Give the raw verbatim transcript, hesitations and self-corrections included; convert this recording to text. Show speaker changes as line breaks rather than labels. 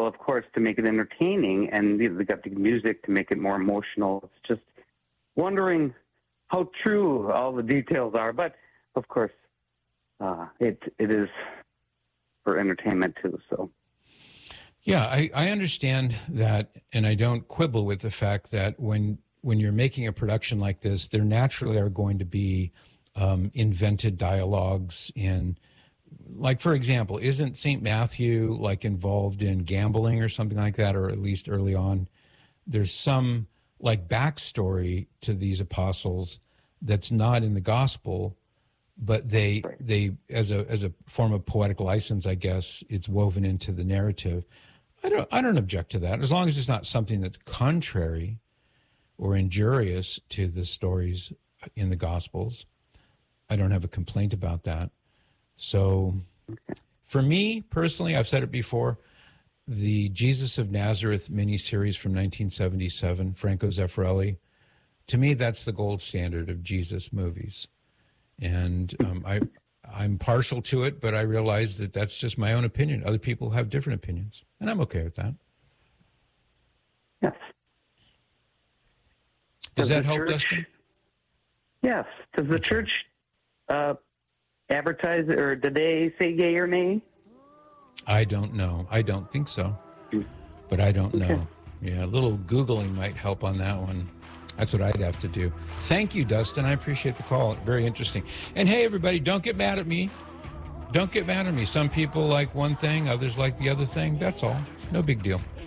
of course, to make it entertaining, and you know, they got the music to make it more emotional. It's just wondering how true all the details are. But, of course, uh, it it is for entertainment, too, so...
Yeah, I, I understand that, and I don't quibble with the fact that when when you're making a production like this, there naturally are going to be um, invented dialogues in, like, for example, isn't Saint Matthew, like, involved in gambling or something like that, or at least early on? There's some, like, backstory to these apostles that's not in the gospel, but they, they as a as a form of poetic license, I guess, it's woven into the narrative. I don't I don't object to that, as long as it's not something that's contrary or injurious to the stories in the Gospels. I don't have a complaint about that. So for me, personally, I've said it before, the Jesus of Nazareth miniseries from nineteen seventy-seven, Franco Zeffirelli, to me, that's the gold standard of Jesus movies. And um, I, I'm partial to it, but I realize that that's just my own opinion. Other people have different opinions, and I'm okay with that.
Yes.
Does, Does that help,
church,
Dustin?
Yes. Does the church uh, advertise, or did they say yay or nay?
I don't know. I don't think so, but I don't
okay.
know. Yeah, a little Googling might help on that one. That's what I'd have to do. Thank you, Dustin. I appreciate the call. Very interesting. And hey, everybody, don't get mad at me. Don't get mad at me. Some people like one thing, others like the other thing. That's all. No big deal.